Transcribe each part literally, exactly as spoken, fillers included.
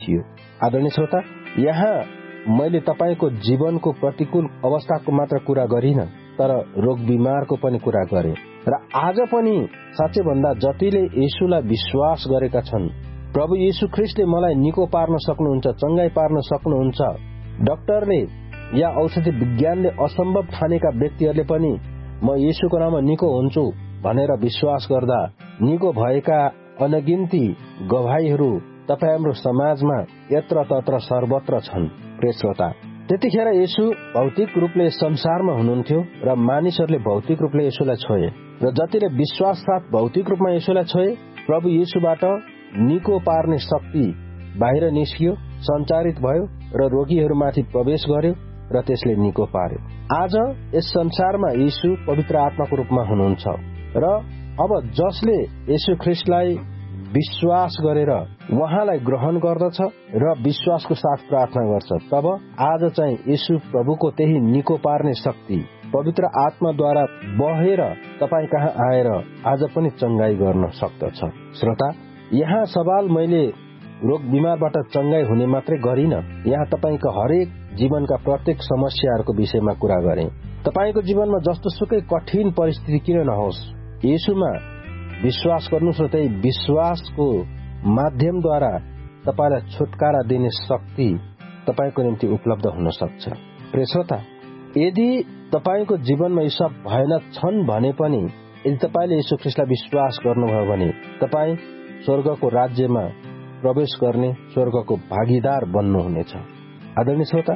थियो। आदरणीय श्रोता, यहाँ मैले तपाईको जीवनको प्रतिकूल अवस्थाको मात्र कुरा गरिन, तर रोग बिमारको पनि कुरा गरे। र आज पनि साँच्चै भन्दा जतिले येशूलाई विश्वास गरेका छन्, प्रभु येशू ख्रीष्टले मलाई निको पार्न सक्नुहुन्छ, चंगाई पार्न सक्नुहुन्छ, डाक्टरले या औषधि विज्ञानले असम्भव ठानेका व्यक्तिहरूले पनि म येशूको नाममा निको हुन्छु भनेर विश्वास गर्दा निको भएका अनगिन्ती गवाहीहरू तपाईँ हाम्रो समाजमा यत्र तत्र सर्वत्र छन्। प्रिय श्रोता, त्यतिखेर येशू भौतिक रूपले संसारमा हुनुहुन्थ्यो र मानिसहरूले भौतिक रूपले येशूलाई छोए, र जतिले विश्वास साथ भौतिक रूपमा येशूलाई छोए, प्रभु येशूबाट निको पार्ने शक्ति बाहिर निस्कियो, सञ्चारित भयो र रोगीहरूमाथि प्रवेश गर्यो र त्यसले निको पार्यो। आज यस संसारमा येशू पवित्र आत्माको रूपमा हुनुहुन्छ र अब जसले येशू ख्रीष्टलाई विश्वास गरेर उहाँलाई ग्रहण गर्दछ र विश्वासको साथ प्रार्थना गर्छ, तब आज चाहिँ येशू प्रभुको त्यही निको पार्ने शक्ति पवित्र आत्माद्वारा बहेर तपाईँ कहाँ आएर आज पनि चंगाई गर्न सक्दछ। श्रोता, यहाँ सवाल मैले रोग बिमारबाट चंगाई हुने मात्रै गरिन, यहाँ तपाईको हरेक जीवनका प्रत्येक समस्याहरूको विषयमा कुरा गरे। तपाईको जीवनमा जस्तो सुकै कठिन परिस्थिति किन नहोस्, येशूमा विश्वास गर्नुहोस् र त्यही विश्वासको माध्यमद्वारा तपाईलाई छुटकारा दिने शक्ति तपाईको निम्ति उपलब्ध हुन सक्छ। प्रिय श्रोता, यदि तपाईको जीवनमा यी सब भएन छन् भने पनि यदि तपाईले येशू ख्रीष्टलाई विश्वास गर्नुभयो भने तपाई स्वर्गको राज्यमा प्रवेश गर्ने, स्वर्गको भागीदार बन्नुहुनेछ। आदरणीय श्रोता,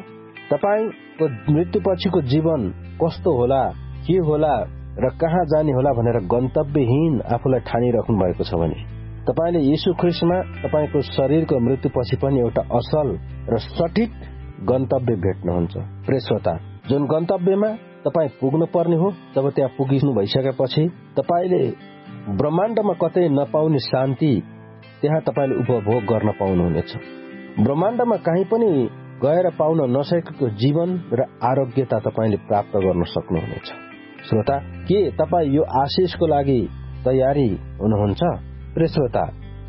तपाईको मृत्युपछिको जीवन कस्तो होला, के होला र कहाँ जाने होला भनेर गन्तव्यहीन आफूलाई ठानिराख्नु भएको छ भने तपाईले येशू ख्रीष्टमा तपाईको शरीरको मृत्युपछि पनि एउटा असल र सठिक गन्तव्य भेट्नुहुन्छ। प्रिय श्रोता, जुन गन्तव्यमा तपाई पुग्नु पर्ने हो, जब त्यहाँ पुगिनु भइसकेपछि तपाईले ब्रह्माण्डमा कतै नपाउने शान्ति त्यहाँ तपाईले उपभोग गर्न पाउनुहुनेछ। ब्रह्माण्डमा कहीँ पनि गएर पाउन नसकेको जीवन र आरोग्यता तपाईले प्राप्त गर्न सक्नुहुनेछ। श्रोता, के तपाई यो आशिषको लागि तयारी हुनुहुन्छ? प्रिय श्रोता,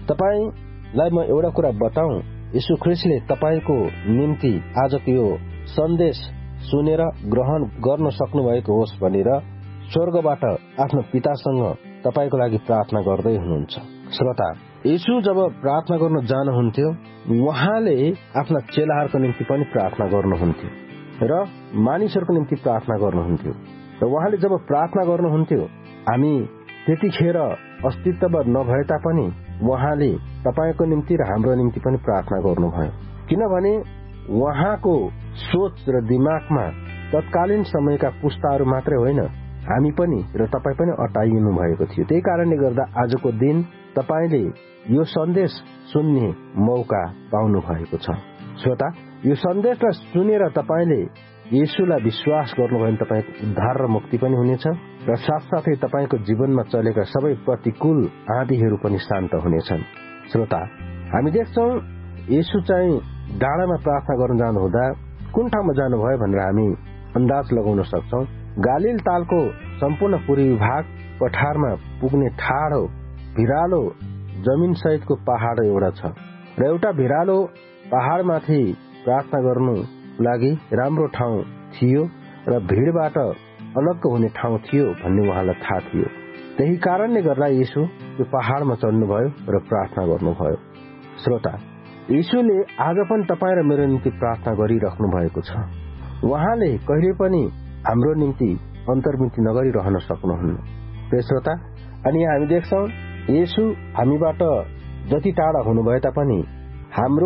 तपाईलाई म एउटा कुरा बताऊं, येशू ख्रीष्टले तपाईको निम्ति आजको यो सन्देश सुनेर ग्रहण गर्न सक्नु भएको होस् भनेर स्वर्गबाट आफ्नो पितासँग तपाईको लागि प्रार्थना गर्दै हुनुहुन्छ। श्रोता, येशू जब प्रार्थना गर्न जानुहुन्थ्यो, उहाँले आफ्ना चेलाहरूको निम्ति पनि प्रार्थना गर्नुहुन्थ्यो र मानिसहरूको निम्ति प्रार्थना गर्नुहुन्थ्यो। र उहाँले जब प्रार्थना गर्नुहुन्थ्यो, हामी त्यतिखेर अस्तित्व नभए तापनि उहाँले तपाईको निम्ति र हाम्रो निम्ति पनि प्रार्थना गर्नुभयो, किनभने उहाँको सोच र दिमागमा तत्कालीन समयका पुस्ताहरू मात्रै होइन, हामी पनि र तपाईँ पनि अटाइनु भएको थियो। त्यही कारणले गर्दा आजको दिन तपाईले यो सन्देश सुन्ने मौका पाउनु भएको छ। श्रोता, यो सन्देशलाई सुनेर तपाईले येशूलाई विश्वास गर्नुभयो भने तपाईको उद्धार र मुक्ति पनि हुनेछ र साथसाथै तपाईको जीवनमा चलेका सबै प्रतिकूल आँधीहरू पनि शान्त हुनेछन्। श्रोता, हामी देख्छौं येशू चाहिँ डाँडामा प्रार्थना गर्न जानुहुँदा कुन ठाउँमा जानुभयो भनेर हामी अन्दाज लगाउन सक्छौं। गालील तालको सम्पूर्ण पूर्वी भाग पठारमा पुग्ने ठाडो भिरालो जमिन सहितको पहाड एउटा छ र एउटा भिरालो पहाडमाथि प्रार्थना गर्नु लागि राम्रो ठाउँ थियो र भीड़बाट अलग्ग हुने ठाउँ थियो भन्ने उहाँलाई थाहा थियो। त्यही कारणले गर्दा येशू त्यो पहाडमा चढ्नुभयो र प्रार्थना गर्नुभयो। श्रोता, येशूले आज पनि तपाईँ र मेरो निम्ति प्रार्थना गरिराख्नु भएको छ। उहाँले कहिले पनि हाम्रो निम्ति अन्तर्मुखी नगरिरहन सक्नुहुन्न। प्रिय श्रोता, अनि हामी देख्छौं येशू हामीबाट जति टाढा हुनुभए तापनि हाम्रो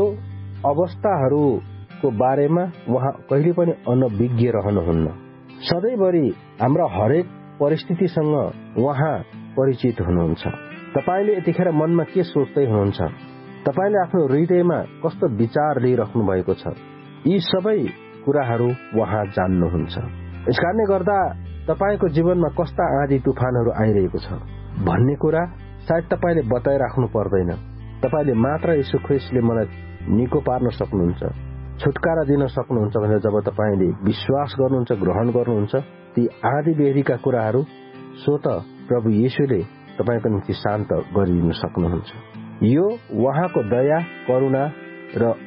अवस्थाहरूको बारेमा उहाँ कहिले पनि अनभिज्ञ रहनुहुन्न। सधैँभरि हाम्रा हरेक परिस्थितिसँग उहाँ परिचित हुनुहुन्छ। तपाईले यतिखेर मनमा के सोच्दै हुनुहुन्छ, तपाईले आफ्नो हृदयमा कस्तो विचार लिइराख्नु भएको छ, यी सबै कुराहरू उहाँ जान्नुहुन्छ। यसकारणले गर्दा तपाईको जीवनमा कस्ता आँधी तुफानहरू आइरहेको छ भन्ने कुरा सायद तपाईले बताइराख्नु पर्दैन। तपाईले मात्र येशू ख्रीष्टले मलाई निको पार्न सक्नुहुन्छ, छुटकारा दिन सक्नुहुन्छ भनेर जब तपाईले विश्वास गर्नुहुन्छ, ग्रहण गर्नुहुन्छ, ती आँधी बेहरीका कुराहरू स्वत प्रभु येशूले तपाईको निम्ति शान्त गरिदिन सक्नुहुन्छ। यो उहाँको दया, करुणा र